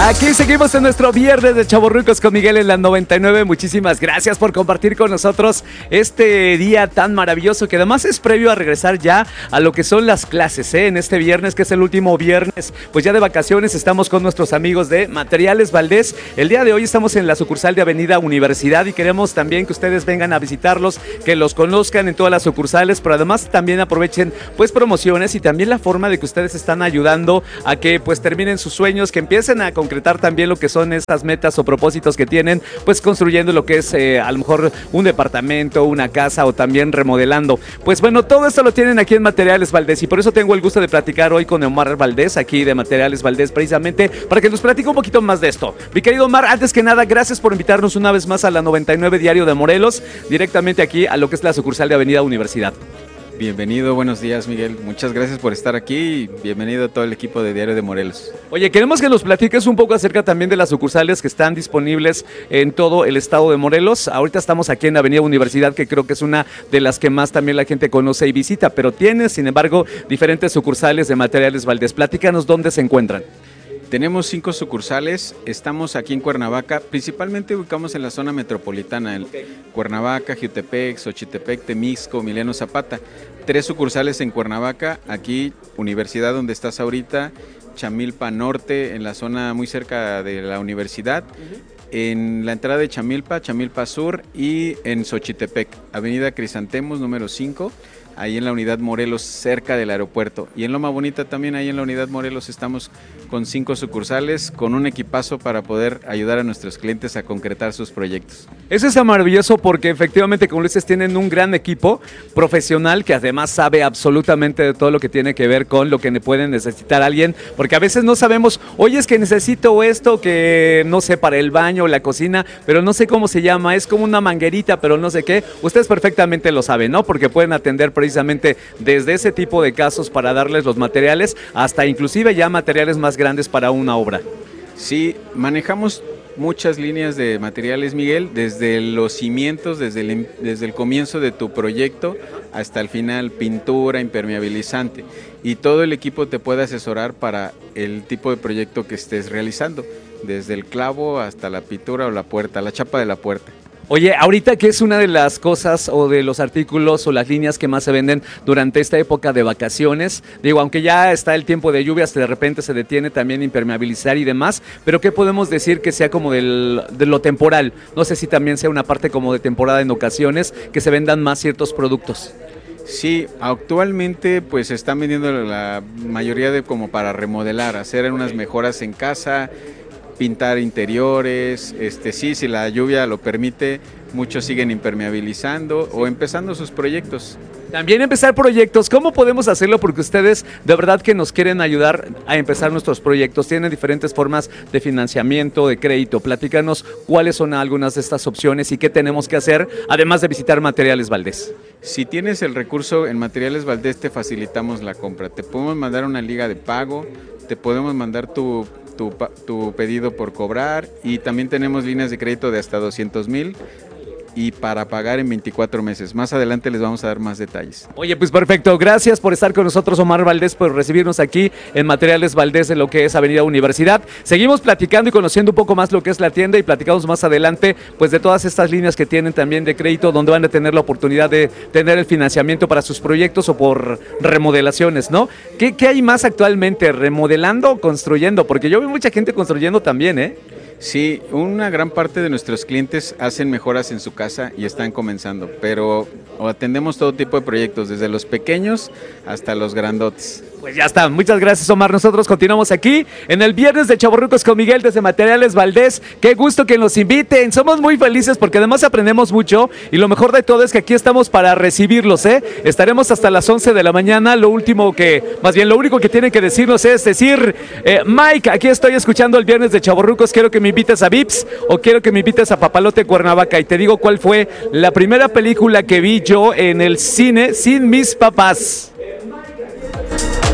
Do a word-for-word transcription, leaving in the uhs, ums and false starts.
Aquí seguimos en nuestro viernes de Chavorrucos con Miguel en la noventa y nueve. Muchísimas gracias por compartir con nosotros este día tan maravilloso que además es previo a regresar ya a lo que son las clases, ¿eh? En este viernes, que es el último viernes, pues ya de vacaciones, estamos con nuestros amigos de Materiales Valdés. El día de hoy estamos en la sucursal de Avenida Universidad y queremos también que ustedes vengan a visitarlos, que los conozcan en todas las sucursales, pero además también aprovechen pues promociones y también la forma de que ustedes están ayudando a que pues terminen sus sueños, que empiecen a concretar también lo que son esas metas o propósitos que tienen, pues construyendo lo que es eh, a lo mejor un departamento, una casa o también remodelando. Pues bueno, todo esto lo tienen aquí en Materiales Valdés y por eso tengo el gusto de platicar hoy con Omar Valdés, aquí de Materiales Valdés, precisamente para que nos platique un poquito más de esto. Mi querido Omar, antes que nada, gracias por invitarnos una vez más a la noventa y nueve Diario de Morelos, directamente aquí a lo que es la sucursal de Avenida Universidad. Bienvenido, buenos días, Miguel. Muchas gracias por estar aquí y bienvenido a todo el equipo de Diario de Morelos. Oye, queremos que nos platiques un poco acerca también de las sucursales que están disponibles en todo el estado de Morelos. Ahorita estamos aquí en Avenida Universidad, que creo que es una de las que más también la gente conoce y visita, pero tiene, sin embargo, diferentes sucursales de Materiales Valdés. Platícanos dónde se encuentran. Tenemos cinco sucursales, estamos aquí en Cuernavaca, principalmente ubicamos en la zona metropolitana, en Cuernavaca, Jiutepec, Xochitepec, Temixco, Emiliano Zapata. Tres sucursales en Cuernavaca, aquí Universidad donde estás ahorita, Chamilpa Norte, en la zona muy cerca de la universidad, en la entrada de Chamilpa, Chamilpa Sur y en Xochitepec, Avenida Crisantemos número cinco. Ahí en la unidad Morelos, cerca del aeropuerto. Y en Loma Bonita también, ahí en la unidad Morelos, estamos con cinco sucursales, con un equipazo para poder ayudar a nuestros clientes a concretar sus proyectos. Eso está maravilloso porque efectivamente, como dices, tienen un gran equipo profesional que además sabe absolutamente de todo lo que tiene que ver con lo que puede necesitar alguien, porque a veces no sabemos, oye, es que necesito esto, que no sé, para el baño o la cocina, pero no sé cómo se llama, es como una manguerita, pero no sé qué. Ustedes perfectamente lo saben, ¿no? Porque pueden atender precisamente desde ese tipo de casos para darles los materiales hasta inclusive ya materiales más grandes para una obra. Sí, manejamos muchas líneas de materiales, Miguel, desde los cimientos, desde el, desde el comienzo de tu proyecto hasta el final, pintura, impermeabilizante, y todo el equipo te puede asesorar para el tipo de proyecto que estés realizando, desde el clavo hasta la pintura o la puerta, la chapa de la puerta. Oye, ahorita, ¿qué es una de las cosas o de los artículos o las líneas que más se venden durante esta época de vacaciones? Digo, aunque ya está el tiempo de lluvias, de repente se detiene también impermeabilizar y demás, pero ¿qué podemos decir que sea como del, de lo temporal? No sé si también sea una parte como de temporada en ocasiones, que se vendan más ciertos productos. Sí, actualmente pues se están vendiendo la mayoría de como para remodelar, hacer unas mejoras en casa, pintar interiores, este sí, si la lluvia lo permite, muchos siguen impermeabilizando o empezando sus proyectos. También empezar proyectos, ¿cómo podemos hacerlo? Porque ustedes de verdad que nos quieren ayudar a empezar nuestros proyectos, tienen diferentes formas de financiamiento, de crédito. Platícanos cuáles son algunas de estas opciones y qué tenemos que hacer, además de visitar Materiales Valdés. Si tienes el recurso en Materiales Valdés, te facilitamos la compra, te podemos mandar una liga de pago, te podemos mandar tu Tu, tu pedido por cobrar y también tenemos líneas de crédito de hasta doscientos mil y para pagar en veinticuatro meses. Más adelante les vamos a dar más detalles. Oye, pues perfecto. Gracias por estar con nosotros, Omar Valdés, por recibirnos aquí en Materiales Valdés, en lo que es Avenida Universidad. Seguimos platicando y conociendo un poco más lo que es la tienda y platicamos más adelante pues de todas estas líneas que tienen también de crédito, donde van a tener la oportunidad de tener el financiamiento para sus proyectos o por remodelaciones, ¿no? ¿Qué, qué hay más actualmente? ¿Remodelando o construyendo? Porque yo veo mucha gente construyendo también, ¿eh? Sí, una gran parte de nuestros clientes hacen mejoras en su casa y están comenzando, pero atendemos todo tipo de proyectos, desde los pequeños hasta los grandotes. Pues ya está, muchas gracias, Omar. Nosotros continuamos aquí en el viernes de Chavorrucos con Miguel desde Materiales Valdés. Qué gusto que nos inviten, somos muy felices porque además aprendemos mucho y lo mejor de todo es que aquí estamos para recibirlos, ¿eh? Estaremos hasta las once de la mañana, lo último que, más bien lo único que tienen que decirnos es decir, eh, Mike, aquí estoy escuchando el viernes de Chavorrucos, quiero que me invites a Vips o quiero que me invites a Papalote Cuernavaca y te digo cuál fue la primera película que vi yo en el cine sin mis papás.